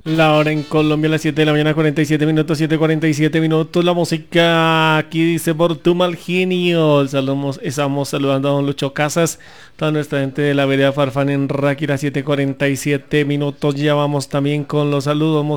La hora en Colombia, las 7 de la mañana, 47 minutos, 7:47 minutos. La música aquí dice por tu mal genio. Estamos saludando a don Lucho Casas, toda nuestra gente de la vereda Farfán en Ráquira, 7:47 minutos. Ya vamos también con los saludos